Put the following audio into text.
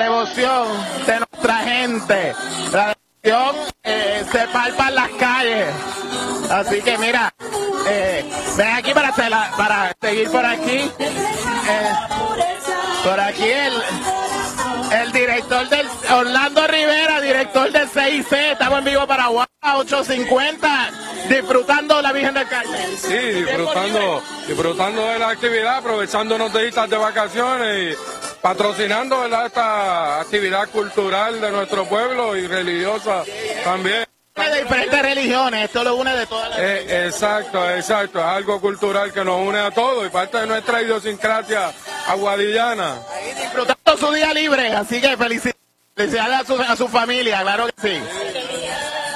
devoción de nuestra gente, la devoción se palpa en las calles. Así que mira, ven aquí para seguir por aquí. Por aquí el director del Orlando Rivera, director del CIC, estamos en vivo para Guapa 850, disfrutando la Virgen del Carmen. Sí, disfrutando de la actividad, aprovechándonos de estas de vacaciones y patrocinando, ¿verdad?, esta actividad cultural de nuestro pueblo y religiosa también. De diferentes religiones, esto lo une de todas las exacto, es algo cultural que nos une a todos y parte de nuestra idiosincrasia aguadillana. Ahí disfrutando su día libre, así que felicidades a su familia, claro que sí.